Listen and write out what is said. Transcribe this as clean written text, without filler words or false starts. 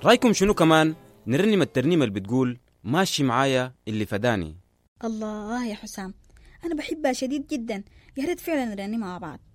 رأيكم شنو كمان نرنم الترنيمة اللي بتقول ماشي معايا اللي فداني؟ الله يا حسام، أنا بحبها شديد جدا، يا ريت فعلا نرنمها مع بعض.